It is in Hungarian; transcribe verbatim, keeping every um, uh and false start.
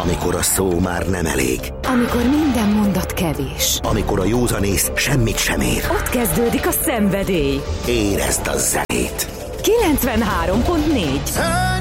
Amikor a szó már nem elég. Amikor minden mondat kevés. Amikor a józanész semmit sem ér. Ott kezdődik a szenvedély. Érezd a zenét! kilencvenhárom pont négy